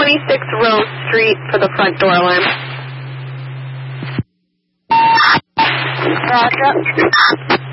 26 Rose Street for the front door alarm. Roger.